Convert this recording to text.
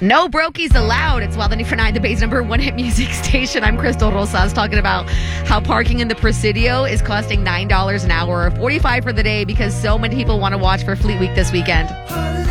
No brokies allowed. It's Wild 94.9, the Bay's number one hit music station. I'm Crystal Rosas talking about how parking in the Presidio is costing $9 an hour, $45 for the day because so many people want to watch for Fleet Week this weekend.